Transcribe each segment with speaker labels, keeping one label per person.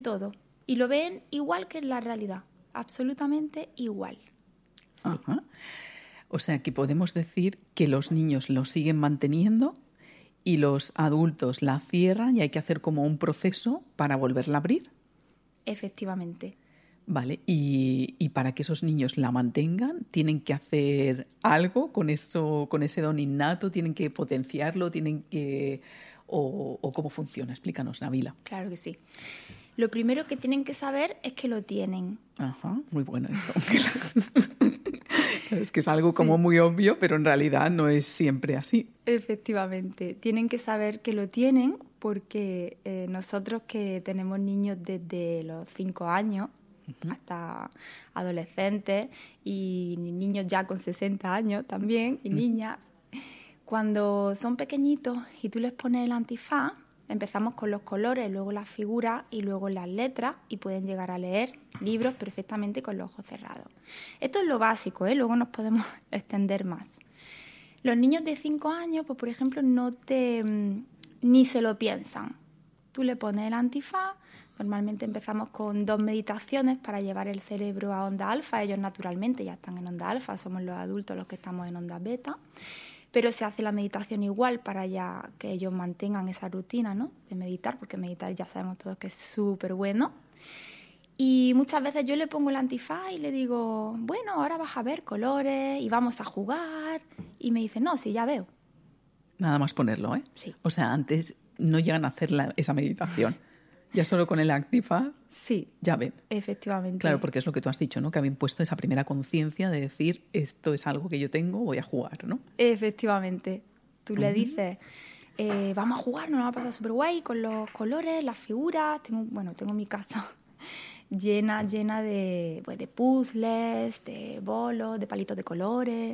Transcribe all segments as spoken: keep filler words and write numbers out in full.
Speaker 1: todo. Y lo ven igual que en la realidad, absolutamente igual. Sí.
Speaker 2: Ajá. O sea que podemos decir que los niños lo siguen manteniendo y los adultos la cierran y hay que hacer como un proceso para volverla a abrir.
Speaker 1: Efectivamente.
Speaker 2: Vale, y, y para que esos niños la mantengan, ¿tienen que hacer algo con eso, con ese don innato? ¿Tienen que potenciarlo? ¿Tienen que o, o cómo funciona? Explícanos, Nabila.
Speaker 1: Claro que sí. Lo primero que tienen que saber es que lo tienen.
Speaker 2: Ajá, muy bueno esto. Claro, es que es algo como sí. muy obvio, pero en realidad no es siempre así.
Speaker 1: Efectivamente, tienen que saber que lo tienen porque eh, nosotros que tenemos niños desde los cinco años uh-huh. hasta adolescentes y niños ya con sesenta años también y uh-huh. niñas, cuando son pequeñitos y tú les pones el antifaz, empezamos con los colores, luego las figuras y luego las letras y pueden llegar a leer libros perfectamente con los ojos cerrados. Esto es lo básico, ¿eh? Luego nos podemos extender más. Los niños de cinco años, pues por ejemplo, no te ni se lo piensan. Tú le pones el antifaz, normalmente empezamos con dos meditaciones para llevar el cerebro a onda alfa, ellos naturalmente ya están en onda alfa, somos los adultos los que estamos en onda beta. Pero se hace la meditación igual para ya que ellos mantengan esa rutina, ¿no?, de meditar, porque meditar ya sabemos todos que es súper bueno. Y muchas veces yo le pongo el antifaz y le digo, bueno, ahora vas a ver colores y vamos a jugar. Y me dice, no, sí, ya veo.
Speaker 2: Nada más ponerlo, ¿eh?
Speaker 1: Sí.
Speaker 2: O sea, antes no llegan a hacer la, esa meditación. Ya solo con el antifaz
Speaker 1: sí,
Speaker 2: ya ven.
Speaker 1: Efectivamente.
Speaker 2: Claro, porque es lo que tú has dicho, ¿no? Que habían puesto esa primera conciencia de decir, esto es algo que yo tengo, voy a jugar, ¿no?
Speaker 1: Efectivamente. Tú
Speaker 2: uh-huh.
Speaker 1: le dices, eh, vamos a jugar, nos va a pasar súper guay con los colores, las figuras. Tengo, bueno, tengo mi casa llena, llena de, pues, de puzzles, de bolos, de palitos de colores.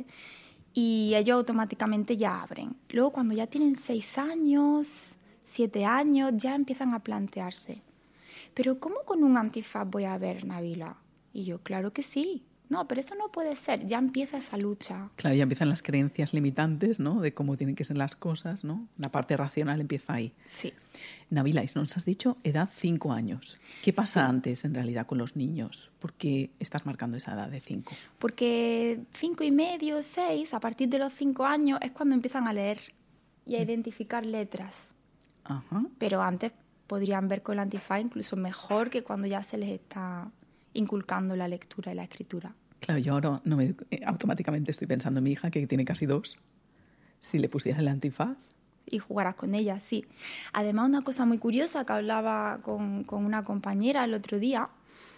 Speaker 1: Y ellos automáticamente ya abren. Luego, cuando ya tienen seis años, siete años, ya empiezan a plantearse, ¿pero cómo con un antifaz voy a ver, Nabila? Y yo, claro que sí. No, pero eso no puede ser. Ya empieza esa lucha.
Speaker 2: Claro, ya empiezan las creencias limitantes, ¿no?, de cómo tienen que ser las cosas, ¿no? La parte racional empieza ahí.
Speaker 1: Sí.
Speaker 2: Nabila, nos has dicho edad cinco años. ¿Qué pasa
Speaker 1: sí.
Speaker 2: antes, en realidad, con los niños? ¿Por qué estás marcando esa edad de cinco?
Speaker 1: Porque cinco y medio, seis, a partir de los cinco años es cuando empiezan a leer y a identificar letras.
Speaker 2: Ajá.
Speaker 1: Pero antes podrían ver con el antifaz incluso mejor que cuando ya se les está inculcando la lectura y la escritura.
Speaker 2: Claro, yo ahora no me, automáticamente estoy pensando en mi hija, que tiene casi dos. Si le pusieras el antifaz...
Speaker 1: Y jugarás con ella, sí. Además, una cosa muy curiosa que hablaba con, con una compañera el otro día,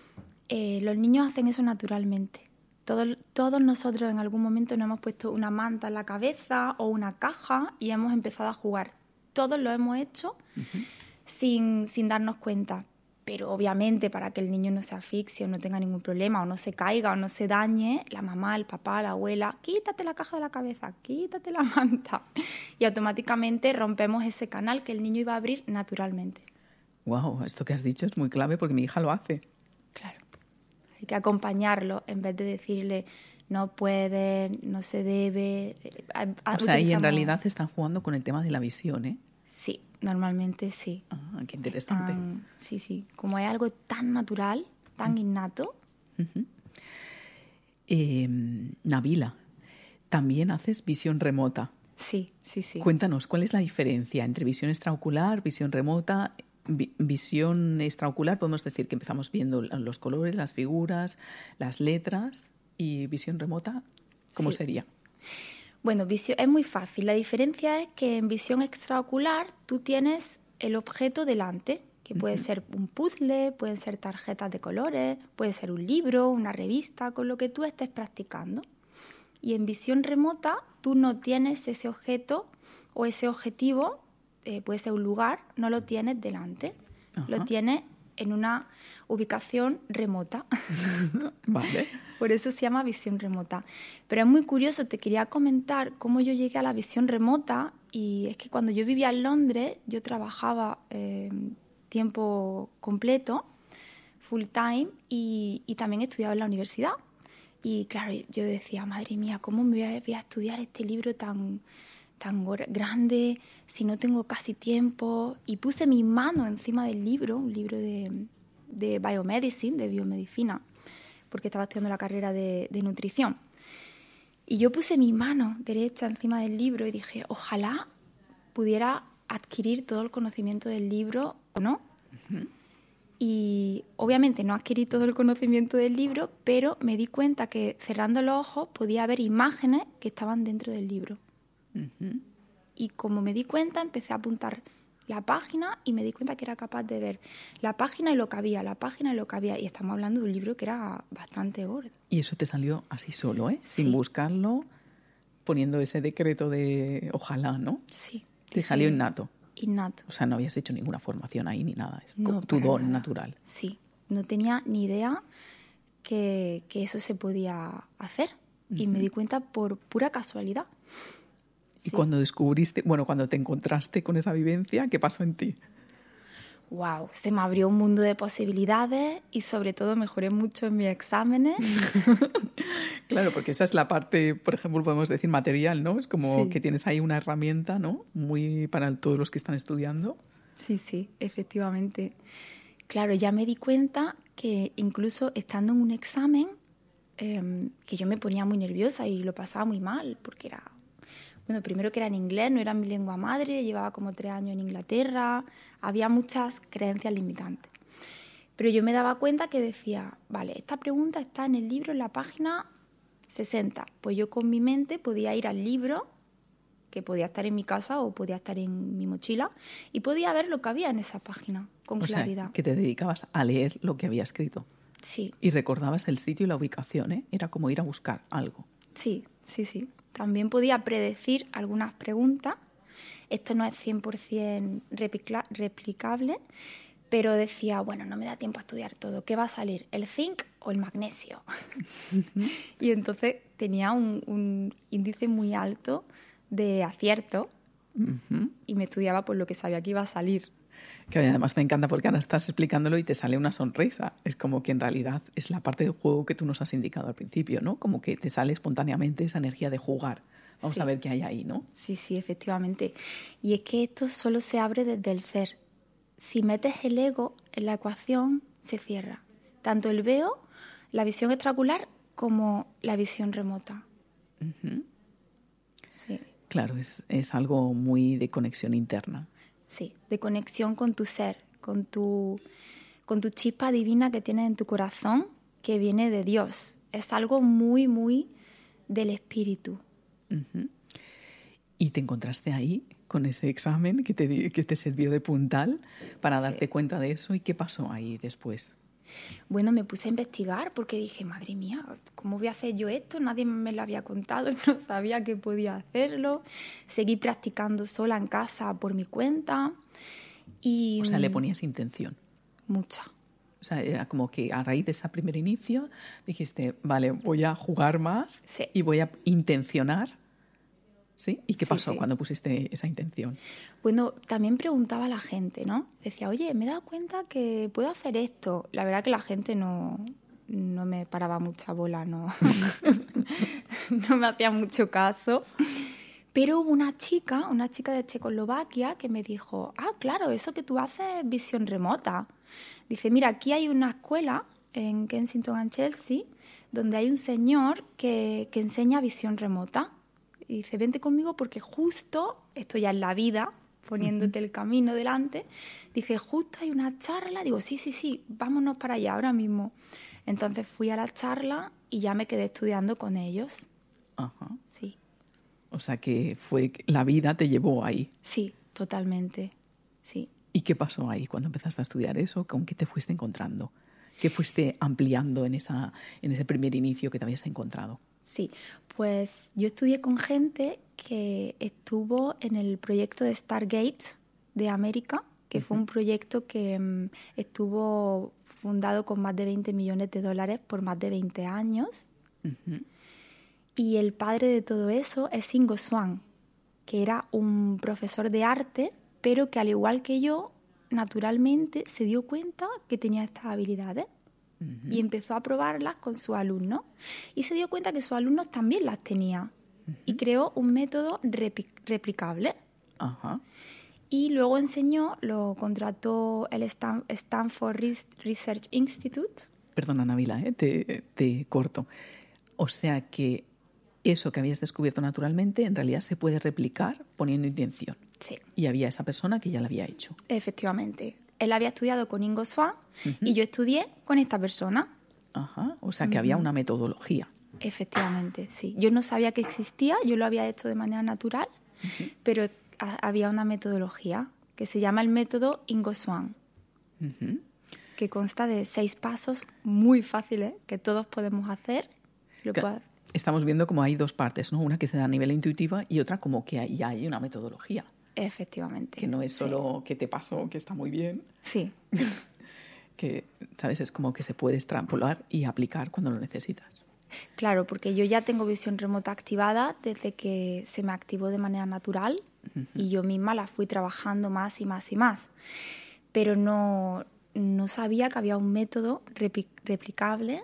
Speaker 1: eh, los niños hacen eso naturalmente. Todos, todos nosotros en algún momento nos hemos puesto una manta en la cabeza o una caja y hemos empezado a jugar. Todos lo hemos hecho uh-huh. sin, sin darnos cuenta. Pero obviamente para que el niño no se asfixie o no tenga ningún problema o no se caiga o no se dañe, la mamá, el papá, la abuela, quítate la caja de la cabeza, quítate la manta. Y automáticamente rompemos ese canal que el niño iba a abrir naturalmente.
Speaker 2: Wow, esto que has dicho es muy clave porque mi hija lo hace.
Speaker 1: Claro. Hay que acompañarlo en vez de decirle no puede, no se debe.
Speaker 2: O sea, y en realidad están jugando con el tema de la visión, ¿eh?
Speaker 1: Sí, normalmente sí.
Speaker 2: Ah, qué interesante.
Speaker 1: Están, sí, sí. Como es algo tan natural, tan innato.
Speaker 2: Uh-huh. Eh, Nabila, también haces visión remota.
Speaker 1: Sí, sí, sí.
Speaker 2: Cuéntanos, ¿cuál es la diferencia entre visión extraocular, visión remota? Vi- visión extraocular, podemos decir que empezamos viendo los colores, las figuras, las letras, y visión remota, ¿cómo
Speaker 1: sí.
Speaker 2: sería?
Speaker 1: Bueno, visión, es muy fácil. La diferencia es que en visión extraocular tú tienes el objeto delante, que puede uh-huh. ser un puzzle, pueden ser tarjetas de colores, puede ser un libro, una revista, con lo que tú estés practicando. Y en visión remota tú no tienes ese objeto o ese objetivo, eh, puede ser un lugar, no lo tienes delante, uh-huh. lo tienes en una ubicación remota.
Speaker 2: Vale.
Speaker 1: Por eso se llama visión remota. Pero es muy curioso, te quería comentar cómo yo llegué a la visión remota, y es que cuando yo vivía en Londres, yo trabajaba eh, tiempo completo, full time, y, y también estudiaba en la universidad. Y claro, yo decía, madre mía, ¿cómo me voy a, voy a estudiar este libro tan, tan grande si no tengo casi tiempo? Y puse mi mano encima del libro, un libro de, de biomedicine, de biomedicina, porque estaba estudiando la carrera de, de nutrición. Y yo puse mi mano derecha encima del libro y dije, ojalá pudiera adquirir todo el conocimiento del libro o no. Uh-huh. Y obviamente no adquirí todo el conocimiento del libro, pero me di cuenta que cerrando los ojos podía ver imágenes que estaban dentro del libro. Uh-huh. Y como me di cuenta, empecé a apuntar la página y me di cuenta que era capaz de ver la página y lo que había, la página y lo que había. Y estamos hablando de un libro que era bastante gordo.
Speaker 2: Y eso te salió así solo, ¿eh?
Speaker 1: Sí.
Speaker 2: Sin buscarlo, poniendo ese decreto de ojalá, ¿no?
Speaker 1: Sí.
Speaker 2: Te salió innato.
Speaker 1: Innato.
Speaker 2: O sea, no habías hecho ninguna formación ahí ni nada. Es
Speaker 1: no,
Speaker 2: tu don
Speaker 1: nada.
Speaker 2: natural.
Speaker 1: Sí. No tenía ni idea que, que eso se podía hacer. Uh-huh. Y me di cuenta por pura casualidad.
Speaker 2: Y
Speaker 1: sí.
Speaker 2: cuando descubriste, bueno, cuando te encontraste con esa vivencia, ¿qué pasó en ti?
Speaker 1: Wow, se me abrió un mundo de posibilidades y sobre todo mejoré mucho en mis exámenes.
Speaker 2: Claro, porque esa es la parte, por ejemplo, podemos decir material, ¿no? Es como
Speaker 1: sí.
Speaker 2: que tienes ahí una herramienta, ¿no? Muy para todos los que están estudiando.
Speaker 1: Sí, sí, efectivamente. Claro, ya me di cuenta que incluso estando en un examen, eh, que yo me ponía muy nerviosa y lo pasaba muy mal, porque era... Bueno, primero que era en inglés, no era mi lengua madre, llevaba como tres años en Inglaterra, había muchas creencias limitantes. Pero yo me daba cuenta que decía, vale, esta pregunta está en el libro, en la página sesenta. Pues yo con mi mente podía ir al libro, que podía estar en mi casa o podía estar en mi mochila, y podía ver lo que había en esa página con
Speaker 2: o
Speaker 1: claridad.
Speaker 2: Sea, que te dedicabas a leer lo que había escrito.
Speaker 1: Sí.
Speaker 2: Y recordabas el sitio y la ubicación, ¿eh? Era como ir a buscar algo.
Speaker 1: Sí, sí, sí. También podía predecir algunas preguntas. Esto no es cien por ciento replicla- replicable, pero decía, bueno, no me da tiempo a estudiar todo. ¿Qué va a salir? ¿El zinc o el magnesio? Y entonces tenía un, un índice muy alto de acierto uh-huh. y me estudiaba por lo que sabía que iba a salir.
Speaker 2: Que además me encanta porque ahora estás explicándolo y te sale una sonrisa. Es como que en realidad es la parte del juego que tú nos has indicado al principio, ¿no? Como que te sale espontáneamente esa energía de jugar. Vamos sí. a ver qué hay ahí, ¿no?
Speaker 1: Sí, sí, efectivamente. Y es que esto solo se abre desde el ser. Si metes el ego en la ecuación, se cierra. Tanto el veo, la visión extraocular, como la visión remota.
Speaker 2: Uh-huh.
Speaker 1: Sí.
Speaker 2: Claro, es, es algo muy de conexión interna.
Speaker 1: Sí, de conexión con tu ser, con tu, con tu chispa divina que tienes en tu corazón, que viene de Dios. Es algo muy, muy del espíritu.
Speaker 2: Uh-huh. ¿Y te encontraste ahí con ese examen que te, que te sirvió de puntal para darte sí. cuenta de eso? ¿Y qué pasó ahí después?
Speaker 1: Bueno, me puse a investigar porque dije, madre mía, ¿cómo voy a hacer yo esto? Nadie me lo había contado, no sabía que podía hacerlo. Seguí practicando sola en casa por mi cuenta. Y
Speaker 2: o sea, le ponías intención.
Speaker 1: Mucha.
Speaker 2: O sea, era como que a raíz de ese primer inicio dijiste, vale, voy a jugar más
Speaker 1: sí.
Speaker 2: y voy a intencionar. ¿Sí? ¿Y qué
Speaker 1: sí,
Speaker 2: pasó
Speaker 1: sí.
Speaker 2: cuando pusiste esa intención?
Speaker 1: Bueno, también preguntaba a la gente, ¿no? Decía, oye, me he dado cuenta que puedo hacer esto. La verdad que la gente no, no me paraba mucha bola, no, no me hacía mucho caso. Pero hubo una chica, una chica de Checoslovaquia que me dijo, ah, claro, eso que tú haces es visión remota. Dice, mira, aquí hay una escuela en Kensington and Chelsea donde hay un señor que, que enseña visión remota. Y dice, vente conmigo porque justo, esto ya es la vida, poniéndote uh-huh. el camino delante, dice, justo hay una charla. Digo, sí, sí, sí, vámonos para allá ahora mismo. Entonces fui a la charla y ya me quedé estudiando con ellos.
Speaker 2: Ajá.
Speaker 1: Sí.
Speaker 2: O sea que fue la vida te llevó ahí.
Speaker 1: Sí, totalmente, sí.
Speaker 2: ¿Y qué pasó ahí cuando empezaste a estudiar eso? ¿Con qué te fuiste encontrando? ¿Qué fuiste ampliando en, esa, en ese primer inicio que te habías encontrado?
Speaker 1: Sí, pues yo estudié con gente que estuvo en el proyecto de Stargate de América, que uh-huh. fue un proyecto que um, estuvo fundado con más de veinte millones de dólares por más de veinte años. Uh-huh. Y el padre de todo eso es Ingo Swann, que era un profesor de arte, pero que al igual que yo, naturalmente se dio cuenta que tenía estas habilidades. Uh-huh. Y empezó a probarlas con sus alumnos. Y se dio cuenta que sus alumnos también las tenían. Uh-huh. Y creó un método repli- replicable.
Speaker 2: Uh-huh.
Speaker 1: Y luego enseñó, lo contrató el Stan- Stanford Research Institute.
Speaker 2: Perdona, Nabila, ¿eh? te, te corto. O sea que eso que habías descubierto naturalmente en realidad se puede replicar poniendo intención.
Speaker 1: Sí.
Speaker 2: Y había esa persona que ya lo había hecho.
Speaker 1: Efectivamente. Él había estudiado con Ingo Swann
Speaker 2: Uh-huh.
Speaker 1: y yo estudié con esta persona.
Speaker 2: Ajá. O sea que uh-huh. había una metodología.
Speaker 1: Efectivamente, sí. Yo no sabía que existía, yo lo había hecho de manera natural, uh-huh. pero a- había una metodología que se llama el método Ingo Swann, uh-huh. que consta de seis pasos muy fáciles que todos podemos hacer. Lo
Speaker 2: claro.
Speaker 1: puedo...
Speaker 2: Estamos viendo como hay dos partes, ¿no? Una que se da a nivel intuitivo y otra como que hay, ya hay una metodología.
Speaker 1: Efectivamente.
Speaker 2: Que no es solo
Speaker 1: sí.
Speaker 2: que te pasó, que está muy bien.
Speaker 1: Sí.
Speaker 2: Que, ¿sabes? Es como que se puede extrapolar y aplicar cuando lo necesitas.
Speaker 1: Claro, porque yo ya tengo visión remota activada desde que se me activó de manera natural uh-huh. y yo misma la fui trabajando más y más y más. Pero no, no sabía que había un método repli- replicable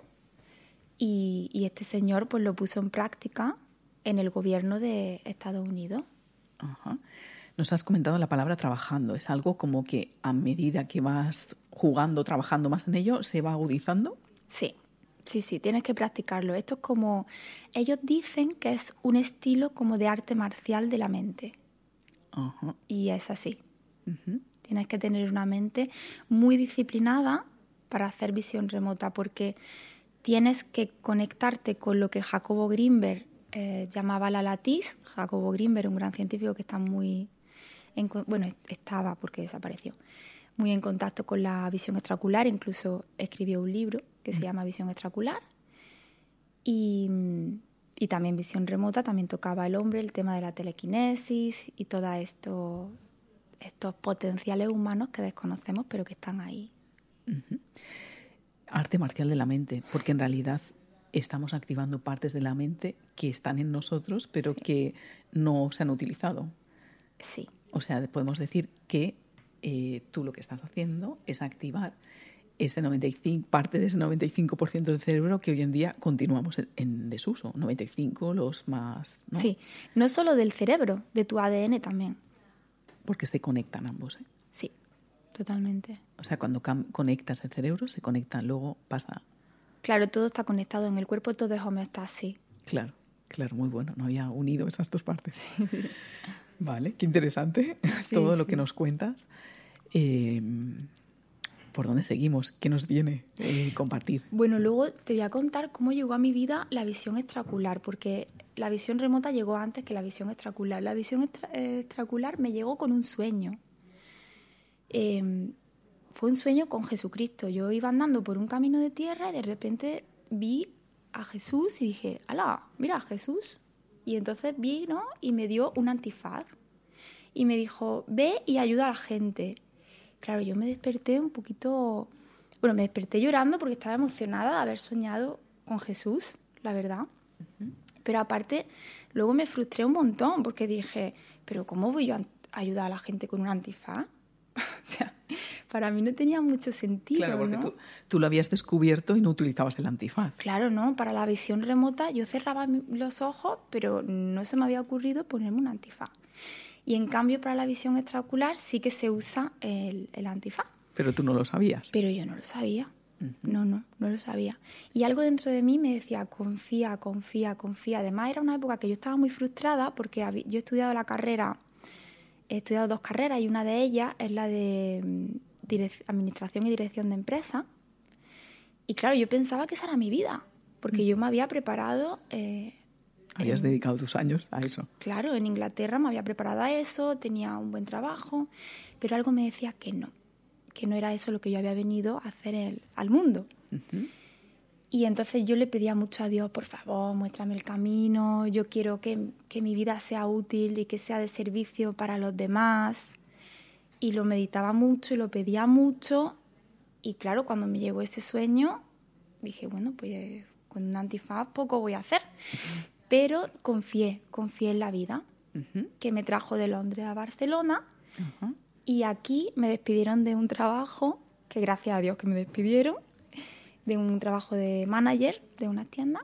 Speaker 1: y, y este señor pues lo puso en práctica en el gobierno de Estados Unidos.
Speaker 2: Ajá. Nos has comentado la palabra trabajando. ¿Es algo como que a medida que vas jugando, trabajando más en ello, se va agudizando?
Speaker 1: Sí, sí, sí, tienes que practicarlo. Esto es como... Ellos dicen que es un estilo como de arte marcial de la mente.
Speaker 2: Ajá.
Speaker 1: Y es así.
Speaker 2: Uh-huh.
Speaker 1: Tienes que tener una mente muy disciplinada para hacer visión remota porque tienes que conectarte con lo que Jacobo Grinberg eh, llamaba la latiz. Jacobo Grinberg, un gran científico que está muy... En, bueno, estaba porque desapareció, muy en contacto con la visión extraocular, incluso escribió un libro que se llama Visión Extraocular. Y, y también visión remota, también tocaba el hombre, el tema de la telequinesis y todos esto, estos potenciales humanos que desconocemos, pero que están ahí.
Speaker 2: Uh-huh. Arte marcial de la mente, porque en realidad estamos activando partes de la mente que están en nosotros, pero sí. que no se han utilizado.
Speaker 1: Sí.
Speaker 2: O sea, podemos decir que eh, tú lo que estás haciendo es activar ese noventa y cinco, parte de ese noventa y cinco por ciento del cerebro que hoy en día continuamos en, en desuso. noventa y cinco los más... ¿no?
Speaker 1: Sí, no solo del cerebro, de tu A D N también.
Speaker 2: Porque se conectan ambos, ¿eh?
Speaker 1: Sí, totalmente.
Speaker 2: O sea, cuando cam- conectas el cerebro, se conecta, luego pasa...
Speaker 1: Claro, todo está conectado en el cuerpo, todo es homeostasis.
Speaker 2: Claro, claro, muy bueno. No había unido esas dos partes.
Speaker 1: Sí.
Speaker 2: Vale, qué interesante
Speaker 1: sí,
Speaker 2: todo
Speaker 1: sí.
Speaker 2: lo que nos cuentas. Eh, ¿Por dónde seguimos? ¿Qué nos viene eh, compartir?
Speaker 1: Bueno, luego te voy a contar cómo llegó a mi vida la visión extraocular, porque la visión remota llegó antes que la visión extraocular. La visión extra, eh, extraocular me llegó con un sueño. Eh, fue un sueño con Jesucristo. Yo iba andando por un camino de tierra y de repente vi a Jesús y dije, ¡hala! Mira, Jesús. Y entonces vino y me dio un antifaz y me dijo, ve y ayuda a la gente. Claro, yo me desperté un poquito... Bueno, me desperté llorando porque estaba emocionada de haber soñado con Jesús, la verdad. Uh-huh. Pero aparte, luego me frustré un montón porque dije, ¿pero cómo voy yo a ayudar a la gente con un antifaz? O sea, para mí no tenía mucho sentido,
Speaker 2: claro, porque
Speaker 1: ¿no?
Speaker 2: tú, tú lo habías descubierto y no utilizabas el antifaz.
Speaker 1: Claro, no. Para la visión remota yo cerraba los ojos, pero no se me había ocurrido ponerme un antifaz. Y en cambio para la visión extraocular sí que se usa el, el antifaz.
Speaker 2: Pero tú no lo sabías.
Speaker 1: Pero yo no lo sabía.
Speaker 2: Uh-huh.
Speaker 1: No, no, no lo sabía. Y algo dentro de mí me decía, confía, confía, confía. Además era una época que yo estaba muy frustrada porque había, yo he estudiado la carrera, he estudiado dos carreras y una de ellas es la de direc- Administración y Dirección de Empresas. Y claro, yo pensaba que esa era mi vida, porque uh-huh. yo me había preparado... Eh,
Speaker 2: Habías en, dedicado tus años a eso.
Speaker 1: Claro, en Inglaterra me había preparado a eso, tenía un buen trabajo, pero algo me decía que no, que no era eso lo que yo había venido a hacer el, al mundo. Uh-huh. Y entonces yo le pedía mucho a Dios, por favor, muéstrame el camino, yo quiero que, que mi vida sea útil y que sea de servicio para los demás. Y lo meditaba mucho y lo pedía mucho. Y claro, cuando me llegó ese sueño, dije, bueno, pues con un antifaz poco voy a hacer. Uh-huh. Pero confié, confié en la vida, uh-huh. que me trajo de Londres a Barcelona. Uh-huh. Y aquí me despidieron de un trabajo, que gracias a Dios que me despidieron, de un trabajo de manager de una tienda.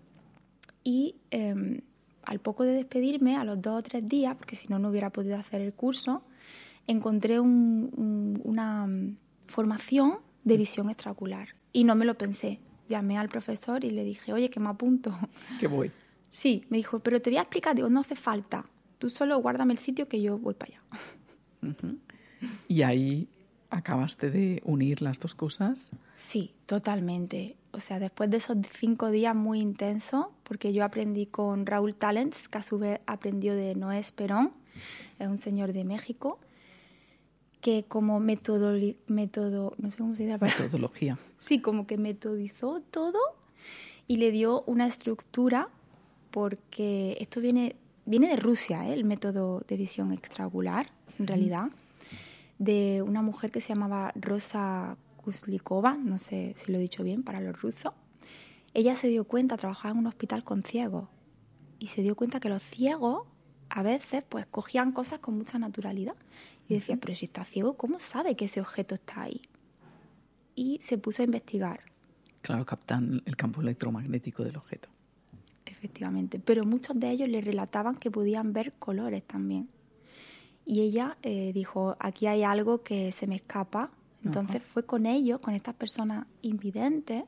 Speaker 1: Y eh, al poco de despedirme, a los dos o tres días, porque si no, no hubiera podido hacer el curso, encontré un, un, una formación de visión extraocular y no me lo pensé. Llamé al profesor y le dije, oye, que me apunto.
Speaker 2: Que voy.
Speaker 1: Sí, me dijo, pero te voy a explicar. Digo, no hace falta. Tú solo guárdame el sitio que yo voy para allá.
Speaker 2: Uh-huh. Y ahí acabaste de unir las dos cosas.
Speaker 1: Sí, totalmente. O sea, después de esos cinco días muy intensos, porque yo aprendí con Raúl Talents, que a su vez aprendió de Noé Esperón, es un señor de México, que como método, método no sé cómo se dice la palabra.
Speaker 2: Metodología.
Speaker 1: Sí, como que metodizó todo y le dio una estructura, porque esto viene, viene de Rusia, ¿eh? El método de visión extraocular, en realidad, de una mujer que se llamaba Rosa Kuslikova, no sé si lo he dicho bien para los rusos. Ella se dio cuenta, trabajaba en un hospital con ciegos, y se dio cuenta que los ciegos a veces pues cogían cosas con mucha naturalidad. Y decía, pero si está ciego, ¿cómo sabe que ese objeto está ahí? Y se puso a investigar.
Speaker 2: Claro, captan el campo electromagnético del objeto.
Speaker 1: Efectivamente, pero muchos de ellos le relataban que podían ver colores también. Y ella eh, dijo, aquí hay algo que se me escapa. Entonces uh-huh. fue con ellos, con estas personas invidentes,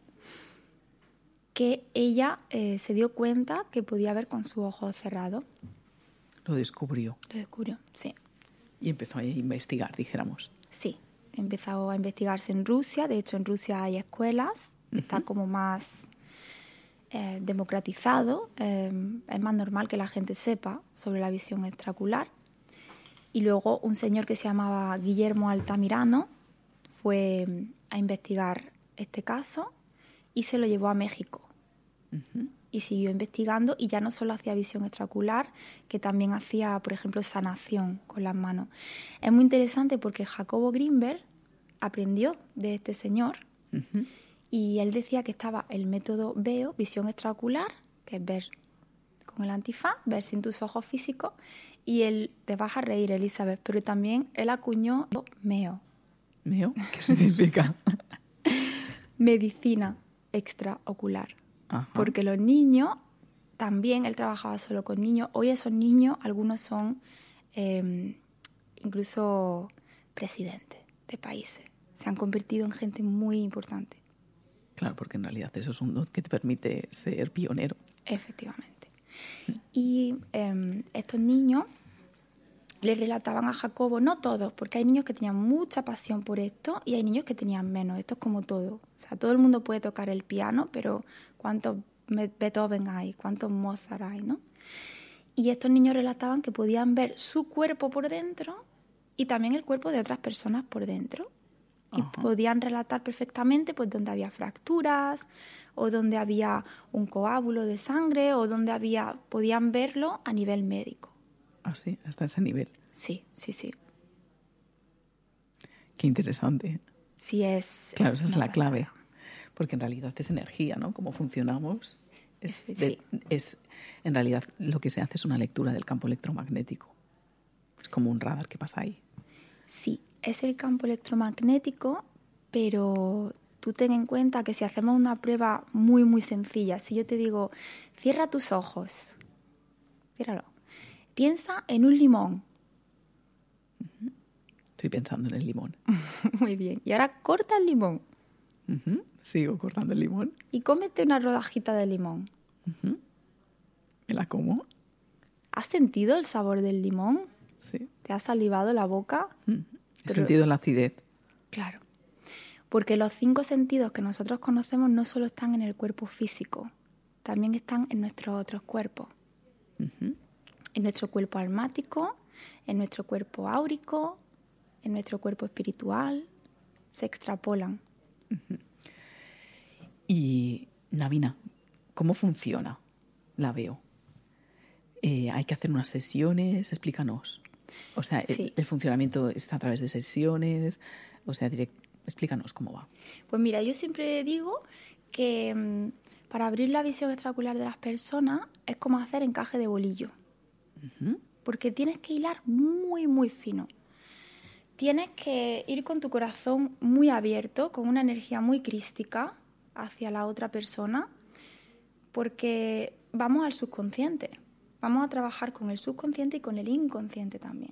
Speaker 1: que ella eh, se dio cuenta que podía ver con sus ojos cerrados.
Speaker 2: Lo descubrió.
Speaker 1: Lo descubrió, sí.
Speaker 2: Y empezó a investigar, dijéramos.
Speaker 1: Sí, empezó a investigarse en Rusia. De hecho, en Rusia hay escuelas. Uh-huh. Está como más eh, democratizado. Eh, es más normal que la gente sepa sobre la visión extraocular. Y luego un señor que se llamaba Guillermo Altamirano fue a investigar este caso y se lo llevó a México. Uh-huh. Y siguió investigando y ya no solo hacía visión extraocular, que también hacía, por ejemplo, sanación con las manos. Es muy interesante porque Jacobo Grinberg aprendió de este señor uh-huh. y él decía que estaba el método veo, visión extraocular, que es ver con el antifaz, ver sin tus ojos físicos, y él, te vas a reír, Elizabeth, pero también él acuñó meo.
Speaker 2: ¿Meo? ¿Qué significa?
Speaker 1: Medicina extraocular. Ajá. Porque los niños, también él trabajaba solo con niños. Hoy esos niños, algunos son eh, incluso presidentes de países. Se han convertido en gente muy importante.
Speaker 2: Claro, porque en realidad eso es un don que te permite ser pionero.
Speaker 1: Efectivamente. Y eh, estos niños le relataban a Jacobo, no todos, porque hay niños que tenían mucha pasión por esto y hay niños que tenían menos. Esto es como todo. O sea, todo el mundo puede tocar el piano, pero ¿cuántos Beethoven hay? ¿Cuántos Mozart hay? ¿No? Y estos niños relataban que podían ver su cuerpo por dentro y también el cuerpo de otras personas por dentro. Y uh-huh. podían relatar perfectamente pues donde había fracturas o donde había un coágulo de sangre o donde había... Podían verlo a nivel médico.
Speaker 2: Ah, sí, hasta ese nivel.
Speaker 1: Sí, sí, sí.
Speaker 2: Qué interesante.
Speaker 1: Sí, es...
Speaker 2: Claro,
Speaker 1: es
Speaker 2: esa es la
Speaker 1: pasada.
Speaker 2: clave. Porque en realidad es energía, ¿no? Cómo funcionamos. Es, de,
Speaker 1: sí.
Speaker 2: es, en realidad lo que se hace es una lectura del campo electromagnético. Es como un radar que pasa ahí.
Speaker 1: Sí, es el campo electromagnético, pero tú ten en cuenta que si hacemos una prueba muy, muy sencilla, si yo te digo, cierra tus ojos, ciérralo, piensa en un limón.
Speaker 2: Uh-huh. Estoy pensando en el limón.
Speaker 1: Muy bien. Y ahora corta el limón.
Speaker 2: Uh-huh. Sigo cortando el limón.
Speaker 1: Y cómete una rodajita de limón.
Speaker 2: Uh-huh. ¿Me la como?
Speaker 1: ¿Has sentido el sabor del limón?
Speaker 2: Sí.
Speaker 1: ¿Te ha salivado la boca?
Speaker 2: Uh-huh. He
Speaker 1: Pero...
Speaker 2: sentido la acidez.
Speaker 1: Claro. Porque los cinco sentidos que nosotros conocemos no solo están en el cuerpo físico, también están en nuestros otros cuerpos. Uh-huh. En nuestro cuerpo almático, en nuestro cuerpo áurico, en nuestro cuerpo espiritual. Se extrapolan.
Speaker 2: Uh-huh. Y, Navina, ¿cómo funciona la veo? Eh, ¿Hay que hacer unas sesiones? Explícanos. O sea, sí. el, el funcionamiento está a través de sesiones. O sea, direct, explícanos cómo va.
Speaker 1: Pues mira, yo siempre digo que mmm, para abrir la visión extraocular de las personas es como hacer encaje de bolillo. Uh-huh. Porque tienes que hilar muy, muy fino. Tienes que ir con tu corazón muy abierto, con una energía muy crística hacia la otra persona, porque vamos al subconsciente. Vamos a trabajar con el subconsciente y con el inconsciente también.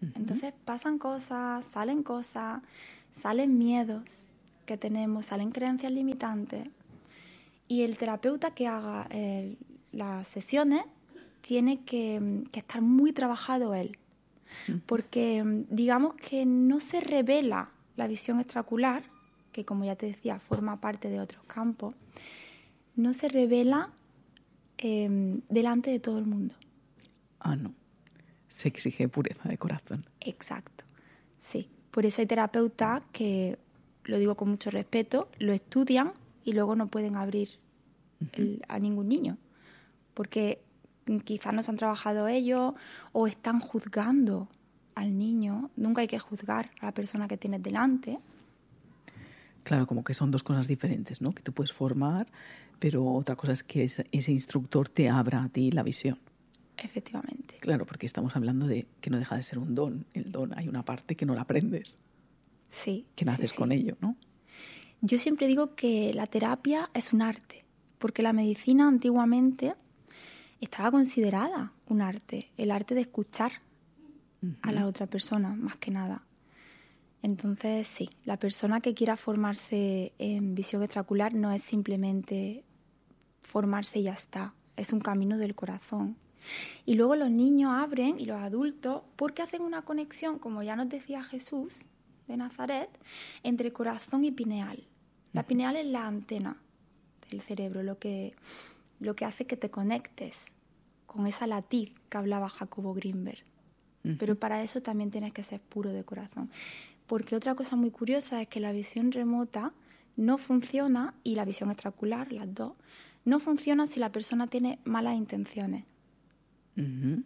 Speaker 1: Uh-huh. Entonces pasan cosas, salen cosas, salen miedos que tenemos, salen creencias limitantes. Y el terapeuta que haga el, las sesiones tiene que, que estar muy trabajado él. Uh-huh. Porque digamos que no se revela la visión extraocular, que como ya te decía, forma parte de otros campos, no se revela eh, delante de todo el mundo.
Speaker 2: Ah, no. Se exige pureza de corazón.
Speaker 1: Exacto, sí. Por eso hay terapeutas que, lo digo con mucho respeto, lo estudian y luego no pueden abrir uh-huh. el, a ningún niño. Porque quizás no se han trabajado ellos o están juzgando al niño. Nunca hay que juzgar a la persona que tienes delante.
Speaker 2: Claro, como que son dos cosas diferentes, ¿no? Que tú puedes formar, pero otra cosa es que ese, ese instructor te abra a ti la visión.
Speaker 1: Efectivamente.
Speaker 2: Claro, porque estamos hablando de que no deja de ser un don. El don, hay una parte que no la aprendes.
Speaker 1: Sí.
Speaker 2: Que naces
Speaker 1: sí, sí.
Speaker 2: con ello, ¿no?
Speaker 1: Yo siempre digo que la terapia es un arte, porque la medicina antiguamente estaba considerada un arte, el arte de escuchar uh-huh. a la otra persona, más que nada. Entonces, sí, la persona que quiera formarse en visión extraocular no es simplemente formarse y ya está, es un camino del corazón. Y luego los niños abren, y los adultos, porque hacen una conexión, como ya nos decía Jesús de Nazaret, entre corazón y pineal. La pineal es la antena del cerebro, lo que, lo que hace que te conectes con esa latiz que hablaba Jacobo Grinberg. Uh-huh. Pero para eso también tienes que ser puro de corazón. Porque otra cosa muy curiosa es que la visión remota no funciona, y la visión extraocular, las dos, no funciona si la persona tiene malas intenciones.
Speaker 2: Uh-huh.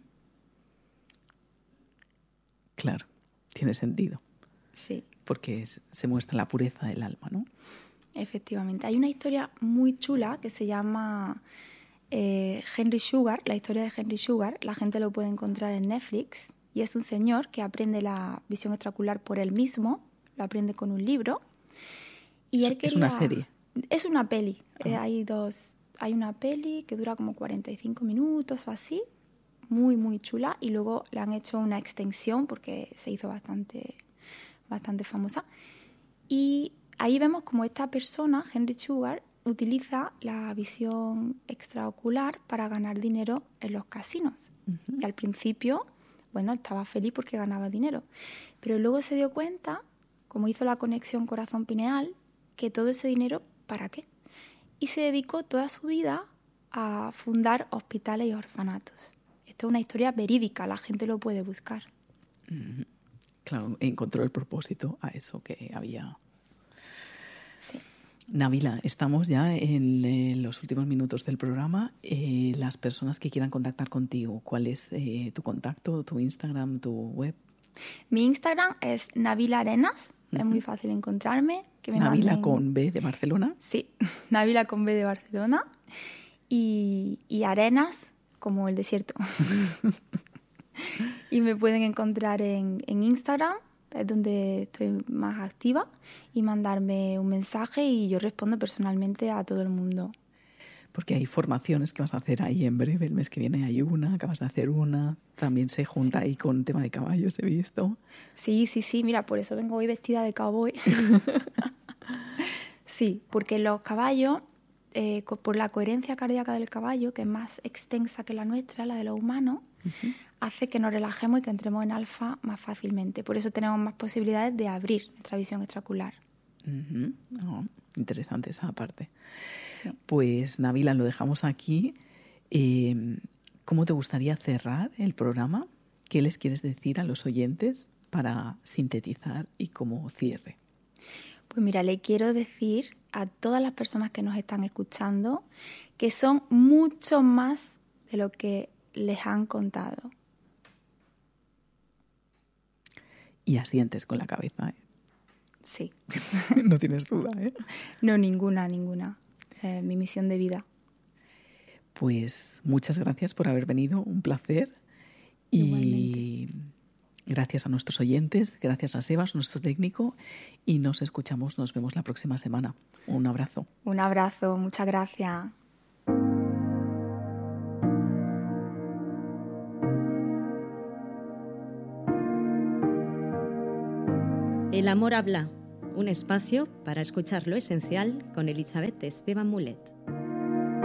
Speaker 2: Claro, tiene sentido.
Speaker 1: Sí.
Speaker 2: Porque es, se muestra la pureza del alma, ¿no?
Speaker 1: Efectivamente. Hay una historia muy chula que se llama eh, Henry Sugar, la historia de Henry Sugar. La gente lo puede encontrar en Netflix. Y es un señor que aprende la visión extraocular por él mismo, lo aprende con un libro. Y
Speaker 2: es,
Speaker 1: él quería...
Speaker 2: ¿Es una serie?
Speaker 1: Es una peli. Eh, hay dos... Hay una peli que dura como cuarenta y cinco minutos o así, muy, muy chula, y luego le han hecho una extensión porque se hizo bastante, bastante famosa. Y ahí vemos como esta persona, Henry Sugar, utiliza la visión extraocular para ganar dinero en los casinos. Uh-huh. Y al principio, bueno, estaba feliz porque ganaba dinero, pero luego se dio cuenta, como hizo la conexión corazón-pineal, que todo ese dinero, ¿para qué? Y se dedicó toda su vida a fundar hospitales y orfanatos. Esto es una historia verídica, la gente lo puede buscar.
Speaker 2: Mm, claro, encontró el propósito a eso que había.
Speaker 1: Sí.
Speaker 2: Nabila, estamos ya en eh, los últimos minutos del programa. Eh, las personas que quieran contactar contigo, ¿cuál es eh, tu contacto, tu Instagram, tu web?
Speaker 1: Mi Instagram es Nabila Arenas. Uh-huh. Es muy fácil encontrarme. Que me
Speaker 2: Nabila
Speaker 1: manden...
Speaker 2: con B de Barcelona.
Speaker 1: Sí, Nabila con B de Barcelona. Y, y Arenas como el desierto. Y me pueden encontrar en, en Instagram, es donde estoy más activa, y mandarme un mensaje y yo respondo personalmente a todo el mundo.
Speaker 2: Porque hay formaciones que vas a hacer ahí en breve, el mes que viene hay una, acabas de hacer una, también se junta sí. ahí con tema de caballos, he visto.
Speaker 1: Sí, sí, sí, mira, por eso vengo hoy vestida de cowboy. Sí, porque los caballos, eh, por la coherencia cardíaca del caballo, que es más extensa que la nuestra, la de los humanos, uh-huh. hace que nos relajemos y que entremos en alfa más fácilmente. Por eso tenemos más posibilidades de abrir nuestra visión extraocular.
Speaker 2: Uh-huh. Oh, interesante esa parte.
Speaker 1: Sí.
Speaker 2: Pues Nabila, lo dejamos aquí. Eh, ¿Cómo te gustaría cerrar el programa? ¿Qué les quieres decir a los oyentes para sintetizar y como cierre?
Speaker 1: Pues mira, le quiero decir a todas las personas que nos están escuchando que son mucho más de lo que les han contado.
Speaker 2: Y asientes con la cabeza, ¿eh?
Speaker 1: Sí.
Speaker 2: No tienes duda, ¿eh?
Speaker 1: No, ninguna, ninguna. Eh, mi misión de vida.
Speaker 2: Pues muchas gracias por haber venido, un placer. Y gracias a nuestros oyentes, gracias a Sebas, nuestro técnico, y nos escuchamos, nos vemos la próxima semana. Un abrazo.
Speaker 1: Un abrazo, muchas gracias.
Speaker 3: El amor habla, un espacio para escuchar lo esencial con Elizabeth Esteban Mulet.